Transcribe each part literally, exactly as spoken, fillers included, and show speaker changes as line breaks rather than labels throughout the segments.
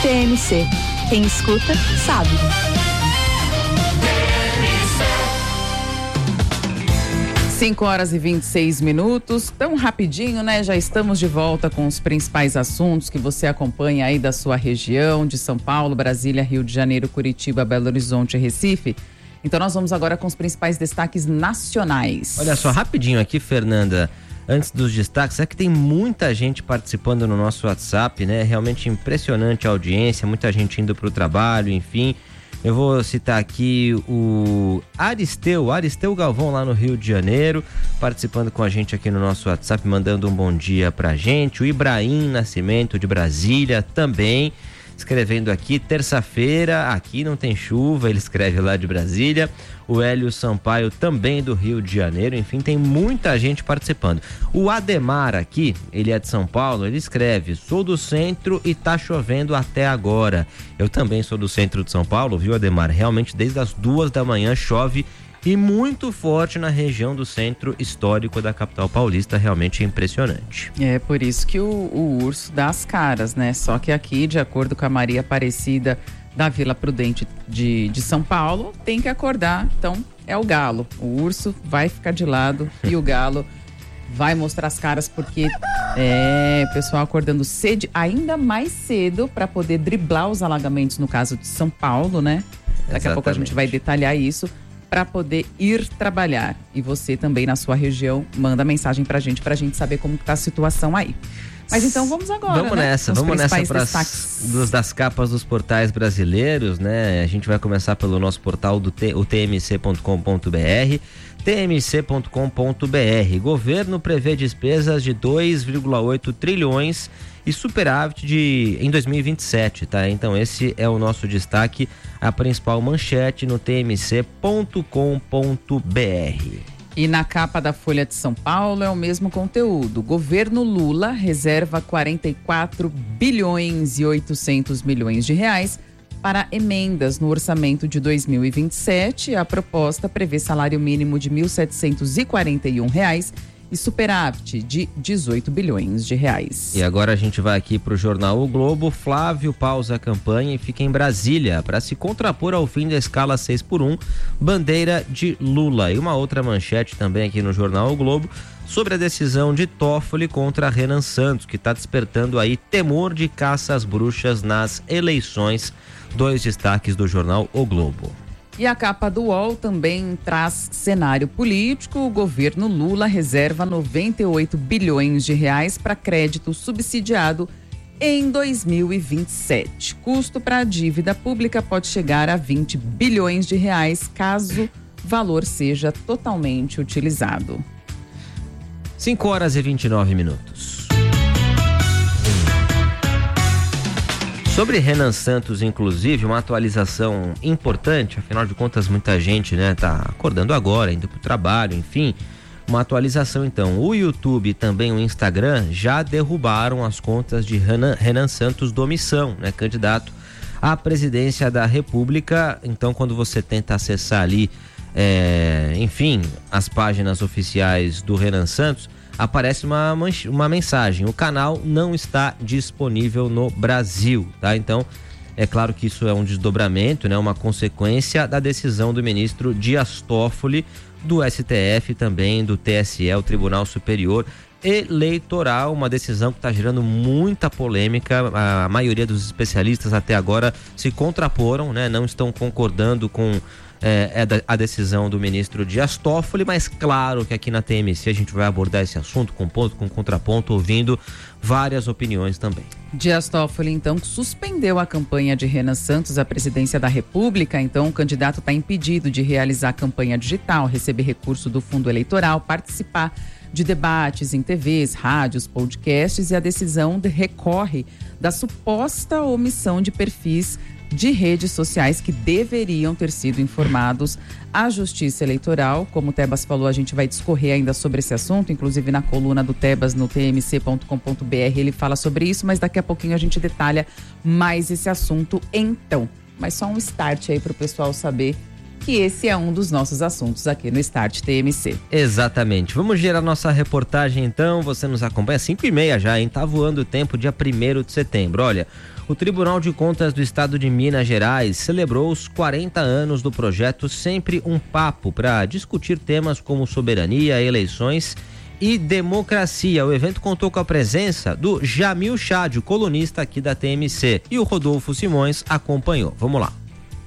T M C. Quem escuta, sabe.
cinco horas e vinte e seis minutos, tão rapidinho, né? Já estamos de volta com os principais assuntos que você acompanha aí da sua região, de São Paulo, Brasília, Rio de Janeiro, Curitiba, Belo Horizonte e Recife. Então nós vamos agora com os principais destaques nacionais.
Olha só, rapidinho aqui, Fernanda, antes dos destaques, é que tem muita gente participando no nosso WhatsApp, né? Realmente impressionante a audiência, muita gente indo para o trabalho, enfim. Eu vou citar aqui o Aristeu, Aristeu Galvão lá no Rio de Janeiro, participando com a gente aqui no nosso WhatsApp, mandando um bom dia pra gente. O Ibrahim Nascimento de Brasília também, escrevendo aqui, terça-feira, aqui não tem chuva, ele escreve lá de Brasília. O Hélio Sampaio também do Rio de Janeiro, enfim, tem muita gente participando. O Ademar aqui, ele é de São Paulo, ele escreve, sou do centro e tá chovendo até agora. Eu também sou do centro de São Paulo, viu, Ademar? Realmente desde as duas da manhã chove e muito forte na região do centro histórico da capital paulista, realmente é impressionante.
É por isso que o, o urso dá as caras, né? Só que aqui, de acordo com a Maria Aparecida da Vila Prudente de, de São Paulo, tem que acordar, então é o galo. O urso vai ficar de lado e o galo vai mostrar as caras, porque é, o pessoal acordando cedo, ainda mais cedo, para poder driblar os alagamentos, no caso de São Paulo, né? Daqui Exatamente. A pouco a gente vai detalhar isso, para poder ir trabalhar. E você também na sua região manda mensagem pra gente, pra gente saber como que tá a situação aí. Mas então vamos agora,
Vamos
né?
nessa, vamos nessa pras, dos, das capas dos portais brasileiros, né? A gente vai começar pelo nosso portal do T, o t m c ponto com ponto b r, t m c ponto com ponto b r. Governo prevê despesas de dois vírgula oito trilhões e superávit de, em dois mil e vinte e sete, tá? Então esse é o nosso destaque, a principal manchete no t m c ponto com ponto b r.
E na capa da Folha de São Paulo é o mesmo conteúdo. Governo Lula reserva quarenta e quatro bilhões e oitocentos milhões de reais para emendas no orçamento de dois mil e vinte e sete. A proposta prevê salário mínimo de mil setecentos e quarenta e um reais e superávit de dezoito bilhões de reais.
E agora a gente vai aqui para o jornal O Globo. Flávio pausa a campanha e fica em Brasília para se contrapor ao fim da escala seis por um, bandeira de Lula. E uma outra manchete também aqui no jornal O Globo sobre a decisão de Toffoli contra Renan Santos, que está despertando aí temor de caça às bruxas nas eleições. Dois destaques do jornal O Globo.
E a capa do U O L também traz cenário político. O governo Lula reserva noventa e oito bilhões de reais para crédito subsidiado em dois mil e vinte e sete. Custo para a dívida pública pode chegar a vinte bilhões de reais, caso o valor seja totalmente utilizado.
cinco horas e vinte e nove minutos. Sobre Renan Santos, inclusive, uma atualização importante, afinal de contas muita gente, né, tá acordando agora, indo pro trabalho, enfim, uma atualização então. O YouTube e também o Instagram já derrubaram as contas de Renan, Renan Santos do Omissão, né, candidato à presidência da República. Então, quando você tenta acessar ali, é, enfim, as páginas oficiais do Renan Santos, aparece uma, uma mensagem: o canal não está disponível no Brasil, tá? Então, é claro que isso é um desdobramento, né? Uma consequência da decisão do ministro Dias Toffoli, do S T F também, do T S E, o Tribunal Superior Eleitoral, uma decisão que está gerando muita polêmica. A maioria dos especialistas até agora se contraporam, né? Não estão concordando com É, é da, a decisão do ministro Dias Toffoli, mas claro que aqui na T M C a gente vai abordar esse assunto com ponto, com contraponto, ouvindo várias opiniões também.
Dias Toffoli, então, suspendeu a campanha de Renan Santos à presidência da República. Então, o candidato está impedido de realizar campanha digital, receber recurso do fundo eleitoral, participar de debates em T Vs, rádios, podcasts, e a decisão de, recorre da suposta omissão de perfis de redes sociais que deveriam ter sido informados à Justiça Eleitoral. Como o Tebas falou, a gente vai discorrer ainda sobre esse assunto, inclusive na coluna do Tebas no t m c ponto com ponto b r ele fala sobre isso, mas daqui a pouquinho a gente detalha mais esse assunto então. Mas só um start aí para o pessoal saber que esse é um dos nossos assuntos aqui no Start T M C.
Exatamente. Vamos gerar nossa reportagem então. Você nos acompanha às cinco e meia já, hein? Tá voando o tempo, dia primeiro de setembro. Olha, O Tribunal de Contas do Estado de Minas Gerais celebrou os quarenta anos do projeto Sempre um Papo para discutir temas como soberania, eleições e democracia. O evento contou com a presença do Jamil Chad, colunista aqui da T M C, e o Rodolfo Simões acompanhou. Vamos lá.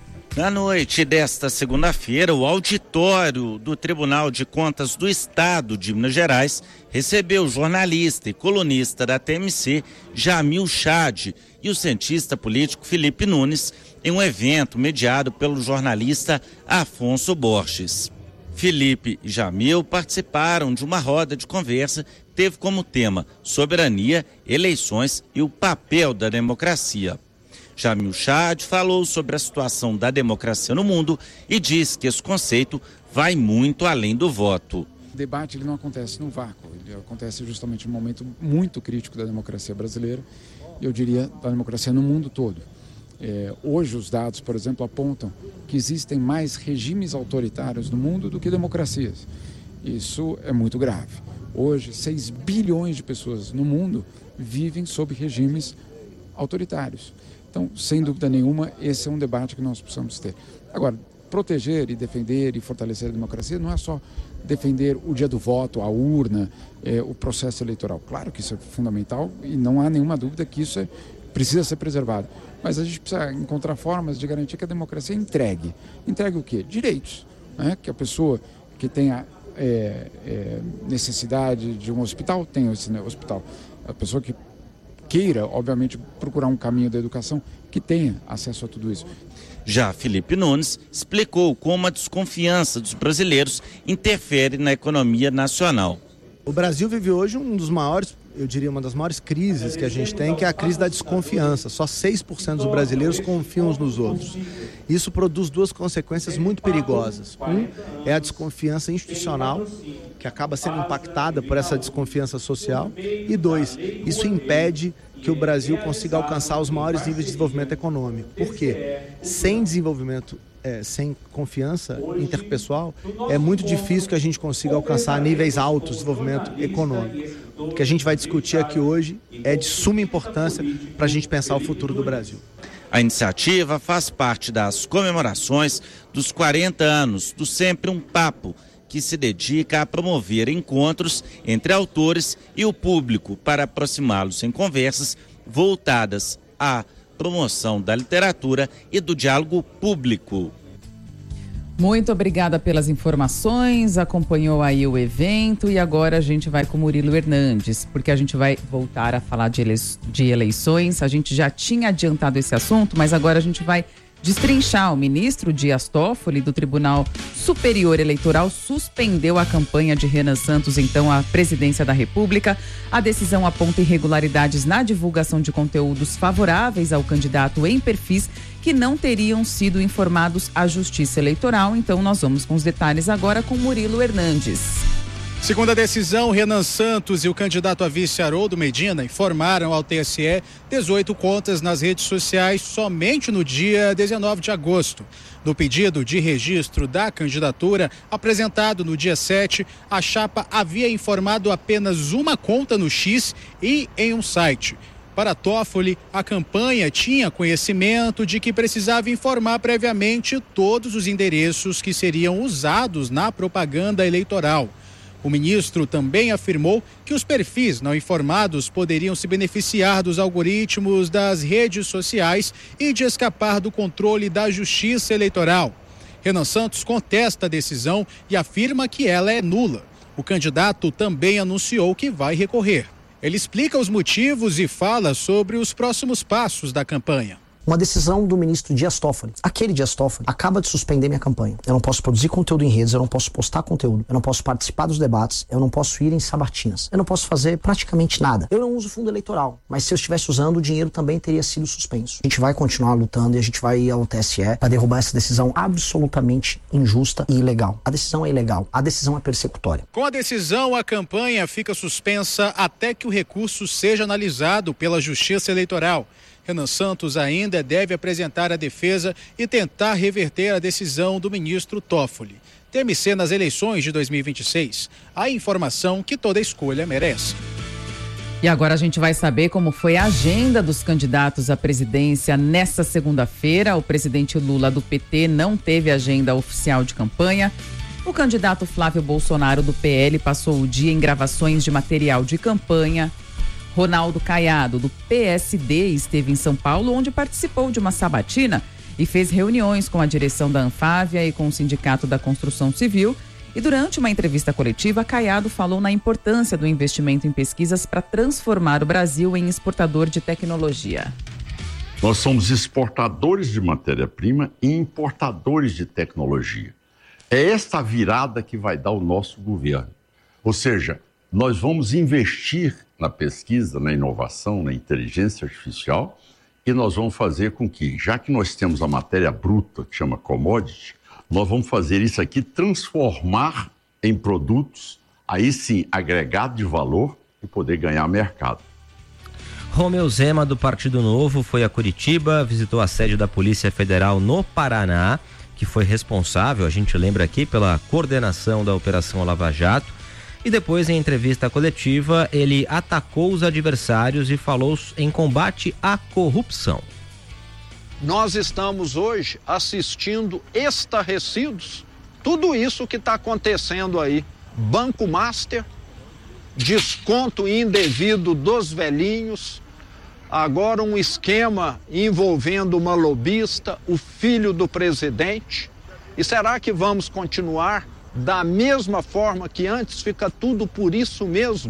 Na noite desta segunda-feira, o auditório do Tribunal de Contas do Estado de Minas Gerais recebeu o jornalista e colunista da T M C, Jamil Chad, e o cientista político Felipe Nunes, em um evento mediado pelo jornalista Afonso Borges. Felipe e Jamil participaram de uma roda de conversa que teve como tema soberania, eleições e o papel da democracia. Jamil Chad falou sobre a situação da democracia no mundo e disse que esse conceito vai muito além do voto.
O debate ele não acontece no vácuo, ele acontece justamente num momento muito crítico da democracia brasileira e eu diria da democracia no mundo todo. É, hoje os dados, por exemplo, apontam que existem mais regimes autoritários no mundo do que democracias. Isso é muito grave. Hoje, seis bilhões de pessoas no mundo vivem sob regimes autoritários. Então, sem dúvida nenhuma, esse é um debate que nós precisamos ter. Agora, proteger e defender e fortalecer a democracia não é só defender o dia do voto, a urna, é, o processo eleitoral. Claro que isso é fundamental e não há nenhuma dúvida que isso é, precisa ser preservado. Mas a gente precisa encontrar formas de garantir que a democracia entregue. Entregue o quê? Direitos. Né? Que a pessoa que tenha é, é, necessidade de um hospital, tenha esse hospital. A pessoa que queira, obviamente, procurar um caminho da educação, que tenha acesso a tudo isso.
Já Felipe Nunes explicou como a desconfiança dos brasileiros interfere na economia nacional.
O Brasil vive hoje um dos maiores, eu diria uma das maiores crises que a gente tem, que é a crise da desconfiança. Só seis por cento dos brasileiros confiam uns nos outros. Isso produz duas consequências muito perigosas. Um é a desconfiança institucional, que acaba sendo impactada por essa desconfiança social. E dois, isso impede que o Brasil consiga alcançar os maiores níveis de desenvolvimento econômico. Por quê? Sem desenvolvimento, é, sem confiança interpessoal, é muito difícil que a gente consiga alcançar níveis altos de desenvolvimento econômico. O que a gente vai discutir aqui hoje é de suma importância para a gente pensar o futuro do Brasil.
A iniciativa faz parte das comemorações dos quarenta anos do Sempre um Papo, que se dedica a promover encontros entre autores e o público para aproximá-los em conversas voltadas à promoção da literatura e do diálogo público.
Muito obrigada pelas informações, acompanhou aí o evento e agora a gente vai com o Murilo Hernandes, porque a gente vai voltar a falar de, ele... de eleições. A gente já tinha adiantado esse assunto, mas agora a gente vai destrinchar. O ministro Dias Toffoli, do Tribunal Superior Eleitoral, suspendeu a campanha de Renan Santos, então, à presidência da República. A decisão aponta irregularidades na divulgação de conteúdos favoráveis ao candidato em perfis que não teriam sido informados à Justiça Eleitoral. Então, nós vamos com os detalhes agora com Murilo Hernandes.
Segundo a decisão, Renan Santos e o candidato a vice Haroldo Medina informaram ao T S E dezoito contas nas redes sociais somente no dia dezenove de agosto. No pedido de registro da candidatura, apresentado no dia sete, a chapa havia informado apenas uma conta no X e em um site. Para Toffoli, a campanha tinha conhecimento de que precisava informar previamente todos os endereços que seriam usados na propaganda eleitoral. O ministro também afirmou que os perfis não informados poderiam se beneficiar dos algoritmos das redes sociais e de escapar do controle da Justiça Eleitoral. Renan Santos contesta a decisão e afirma que ela é nula. O candidato também anunciou que vai recorrer. Ele explica os motivos e fala sobre os próximos passos da campanha.
Uma decisão do ministro Dias Toffoli, aquele Dias Toffoli, acaba de suspender minha campanha. Eu não posso produzir conteúdo em redes, eu não posso postar conteúdo, eu não posso participar dos debates, eu não posso ir em sabatinas, eu não posso fazer praticamente nada. Eu não uso fundo eleitoral, mas se eu estivesse usando, o dinheiro também teria sido suspenso. A gente vai continuar lutando e a gente vai ir ao T S E para derrubar essa decisão absolutamente injusta e ilegal. A decisão é ilegal, a decisão é persecutória.
Com a decisão, a campanha fica suspensa até que o recurso seja analisado pela Justiça Eleitoral. Renan Santos ainda deve apresentar a defesa e tentar reverter a decisão do ministro Toffoli. T M C nas eleições de dois mil e vinte e seis. A informação que toda escolha merece.
E agora a gente vai saber como foi a agenda dos candidatos à presidência nesta segunda-feira. O presidente Lula do P T não teve agenda oficial de campanha. O candidato Flávio Bolsonaro do P L passou o dia em gravações de material de campanha. Ronaldo Caiado do P S D esteve em São Paulo, onde participou de uma sabatina e fez reuniões com a direção da Anfávia e com o Sindicato da Construção Civil. E durante uma entrevista coletiva, Caiado falou na importância do investimento em pesquisas para transformar o Brasil em exportador de tecnologia.
Nós somos exportadores de matéria-prima e importadores de tecnologia. É esta virada que vai dar o nosso governo. Ou seja, nós vamos investir na pesquisa, na inovação, na inteligência artificial e nós vamos fazer com que, já que nós temos a matéria bruta, que chama commodity, nós vamos fazer isso aqui, transformar em produtos, aí sim, agregado de valor e poder ganhar mercado.
Romeu Zema, do Partido Novo, foi a Curitiba, visitou a sede da Polícia Federal no Paraná, que foi responsável, a gente lembra aqui, pela coordenação da Operação Lava Jato. E depois, em entrevista coletiva, ele atacou os adversários e falou em combate à corrupção.
Nós estamos hoje assistindo estarrecidos tudo isso que está acontecendo aí. Banco Master, desconto indevido dos velhinhos, agora um esquema envolvendo uma lobista, o filho do presidente. E será que vamos continuar da mesma forma que antes? Fica tudo por isso mesmo?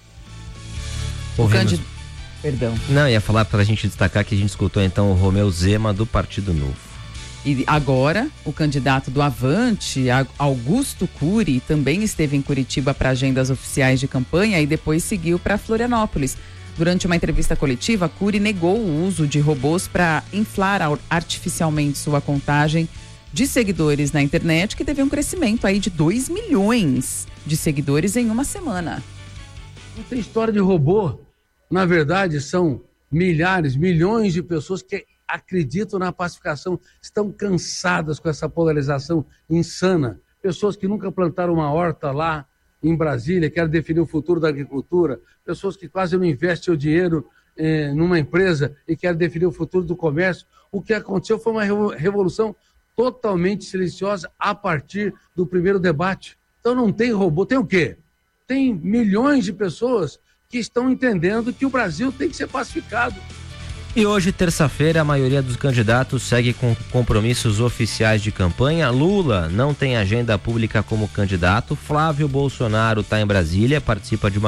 O candidato... Perdão.
Não, ia falar para a gente destacar que a gente escutou então o Romeu Zema do Partido Novo.
E agora, o candidato do Avante, Augusto Cury, também esteve em Curitiba para agendas oficiais de campanha e depois seguiu para Florianópolis. Durante uma entrevista coletiva, Cury negou o uso de robôs para inflar artificialmente sua contagem de seguidores na internet, que teve um crescimento aí de dois milhões de seguidores em uma semana.
Não tem história de robô. Na verdade, são milhares, milhões de pessoas que acreditam na pacificação, estão cansadas com essa polarização insana. Pessoas que nunca plantaram uma horta lá em Brasília, querem definir o futuro da agricultura, pessoas que quase não investem o dinheiro eh, numa empresa e querem definir o futuro do comércio. O que aconteceu foi uma revolução totalmente silenciosa a partir do primeiro debate. Então não tem robô, tem o quê? Tem milhões de pessoas que estão entendendo que o Brasil tem que ser pacificado.
E hoje, terça-feira, a maioria dos candidatos segue com compromissos oficiais de campanha. Lula não tem agenda pública como candidato. Flávio Bolsonaro está em Brasília, participa de uma